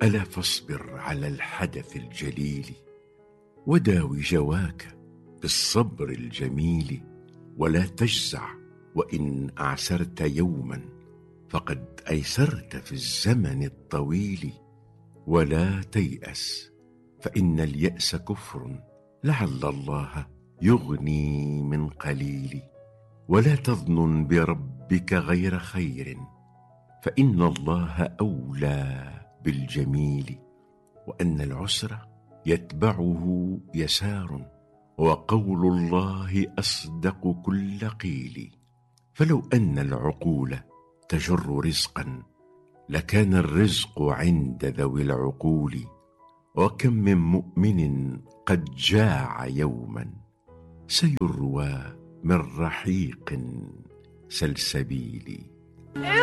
ألا فاصبر على الحدث الجليل، وداوي جواك بالصبر الجميل، ولا تجزع وإن أعسرت يوما، فقد أيسرت في الزمن الطويل. ولا تيأس فإن اليأس كفر، لعل الله يغني من قليل. ولا تظنن بربك غير خير، فإن الله أولى بالجميل. وأن العسر يتبعه يسار، وقول الله أصدق كل قيل. فلو أن العقول تجر رزقا، لكان الرزق عند ذوي العقول. وكم من مؤمن قد جاع يوما، سيروى من رحيق سلسبيل.